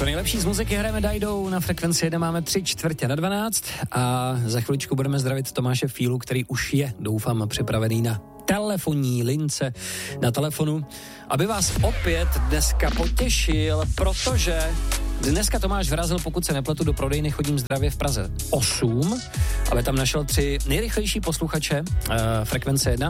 To nejlepší z muziky hrajeme Dajdou, na Frekvenci 1 máme 3:45 a za chviličku budeme zdravit Tomáše Fílu, který už je, doufám, připravený na telefonní lince na telefonu, aby vás opět dneska potěšil, protože dneska Tomáš vrazil, pokud se nepletu, do prodejny Chodím zdravě v Praze 8, aby tam našel 3 nejrychlejší posluchače Frekvence 1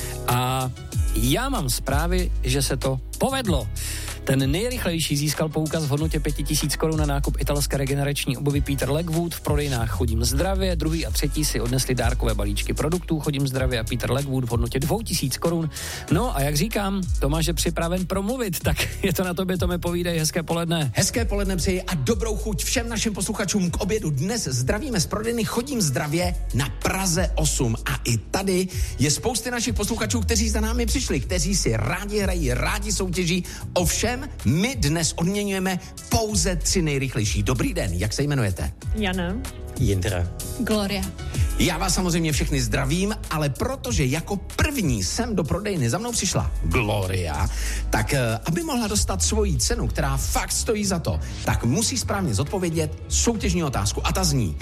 a já mám zprávy, že se to povedlo. Ten nejrychlejší získal poukaz v hodnotě 5000 korun na nákup italské regenerační obuvy Peter Legwood v prodejnách Chodím zdravě, druhý a třetí si odnesli dárkové balíčky produktů Chodím zdravě a Peter Legwood v hodnotě 2000 korun. No a jak říkám, Tomáš je připraven promluvit, tak je to na tobě, to mi povídej, hezké poledne. Hezké poledne přeji a dobrou chuť všem našim posluchačům k obědu. Dnes zdravíme z prodejny Chodím zdravě na Praze 8 a i tady je spousty našich posluchačů, kteří za námi přišli, kteří si rádi hrají, rádi soutěží, ovšem my dnes odměňujeme pouze 3 nejrychlejší. Dobrý den, jak se jmenujete? Jana. Jindra. Gloria. Já vás samozřejmě všechny zdravím, ale protože jako první sem do prodejny za mnou přišla Gloria, tak aby mohla dostat svoji cenu, která fakt stojí za to, tak musí správně zodpovědět soutěžní otázku. A ta zní,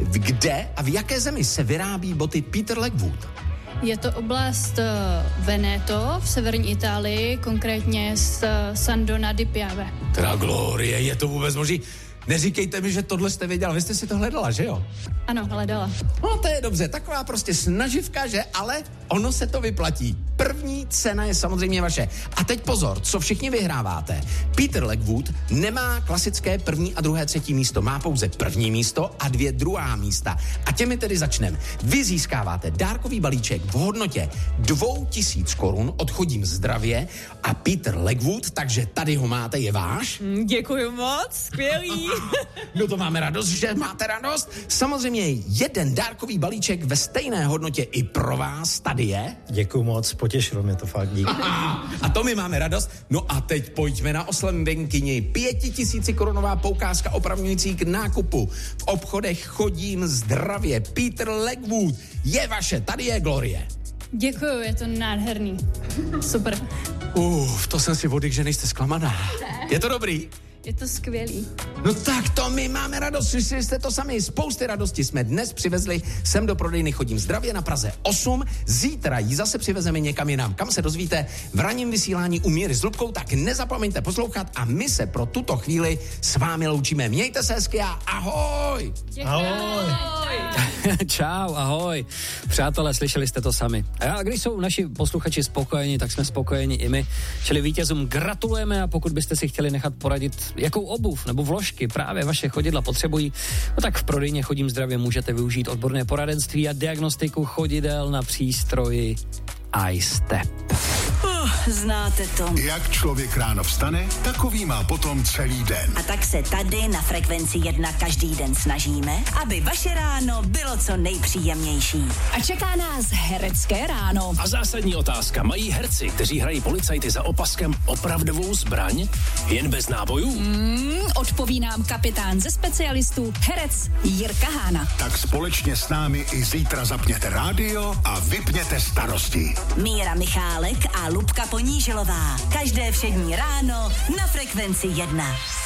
kde a v jaké zemi se vyrábí boty Peter Legwood? Je to oblast Veneto v severní Itálii, konkrétně z Sandona di Piave. Teda Glorie, je to vůbec možný? Neříkejte mi, že tohle jste věděla, vy jste si to hledala, že jo? Ano, hledala. No to je dobře, taková prostě snaživka, že? Ale ono se to vyplatí. První cena je samozřejmě vaše. A teď pozor, co všichni vyhráváte. Peter Legwood nemá klasické první a druhé, třetí místo. Má pouze první místo a 2 druhá místa. A těmi tedy začneme. Vy získáváte dárkový balíček v hodnotě 2000 korun od Chodím zdravě a Peter Legwood, takže tady ho máte, je váš. Děkuji moc, skvělý. No to máme radost, že máte radost. Samozřejmě jeden dárkový balíček ve stejné hodnotě i pro vás tady je. Děkuju moc, potěšilo mě to fakt, díky. A to my máme radost. No a teď pojďme na oslendenkyni. 5000 korunová poukázka opravňující k nákupu. V obchodech Chodím zdravě. Peter Legwood je vaše, tady je Glorie. Děkuji, je to nádherný. Super. To jsem si vodik, že nejste zklamaná. Je to dobrý? Je to skvělý. No tak to my máme radost, slyšeli jste to sami. Spousty radosti jsme dnes přivezli sem do prodejny Chodím zdravě na Praze 8. Zítra ji zase přivezeme někam jinam, kam se dozvíte v ranním vysílání u Míry s Lubkou, tak nezapomeňte poslouchat a my se pro tuto chvíli s vámi loučíme. Mějte se hezky a ahoj! Děkuji. Ahoj. Čau, ahoj. Přátelé, slyšeli jste to sami. A když jsou naši posluchači spokojeni, tak jsme spokojeni i my. Čili vítězům gratulujeme a pokud byste si chtěli nechat poradit, jakou obuv nebo vložky právě vaše chodidla potřebují, no tak v prodejně Chodím zdravě můžete využít odborné poradenství a diagnostiku chodidel na přístroji iStep. Znáte to. Jak člověk ráno vstane, takový má potom celý den. A tak se tady na Frekvenci 1 každý den snažíme, aby vaše ráno bylo co nejpříjemnější. A čeká nás herecké ráno. A zásadní otázka, mají herci, kteří hrají policajty za opaskem, opravdovou zbraň? Jen bez nábojů? Odpoví nám kapitán ze specialistů, herec Jirka Hána. Tak společně s námi i zítra zapněte rádio a vypněte starosti. Míra Michálek a Lubka Ponížilová. Každé všední ráno na Frekvenci 1.